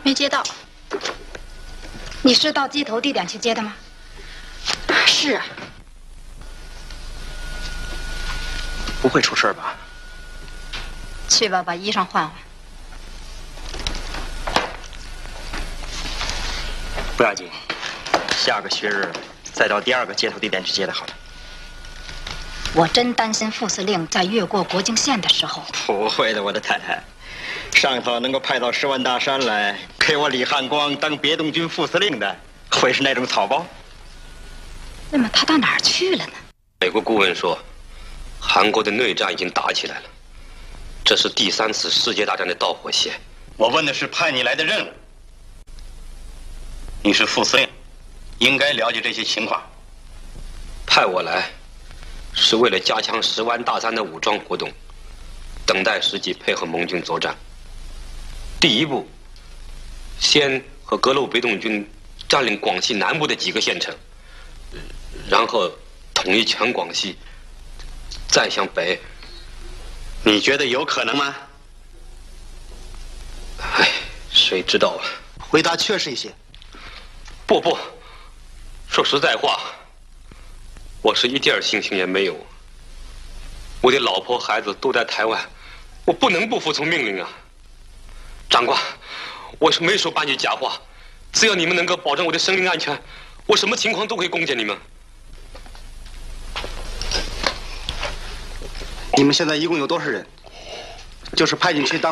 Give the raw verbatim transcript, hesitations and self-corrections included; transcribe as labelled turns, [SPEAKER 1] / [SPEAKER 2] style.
[SPEAKER 1] 没接到。你是到接头地点去接的吗？是啊。
[SPEAKER 2] 不会出事吧？
[SPEAKER 1] 去吧，把衣裳换换。
[SPEAKER 2] 不要紧，下个学日再到第二个接头地点去接的好了。
[SPEAKER 1] 我真担心副司令在越过国境线的时候。
[SPEAKER 2] 不会的，我的太太。上头能够派到十万大山来给我李汉光当别动军副司令的，会是那种草包？
[SPEAKER 1] 那么他到哪儿去了呢？
[SPEAKER 3] 美国顾问说，韩国的内战已经打起来了，这是第三次世界大战的导火线。
[SPEAKER 4] 我问的是派你来的任务。你是副司令，应该了解这些情况。
[SPEAKER 3] 派我来，是为了加强十万大山的武装活动，等待时机配合盟军作战。第一步，先和各路别动军占领广西南部的几个县城，然后统一全广西，再向北。
[SPEAKER 4] 你觉得有可能吗？
[SPEAKER 3] 哎，谁知道啊？
[SPEAKER 5] 回答确实一些。
[SPEAKER 3] 不不，说实在话，我是一点信心也没有。我的老婆孩子都在台湾，我不能不服从命令啊！长官，我是没说半句假话，只要你们能够保证我的生命安全，我什么情况都会贡献你们。
[SPEAKER 5] 你们现在一共有多少人？就是派进去当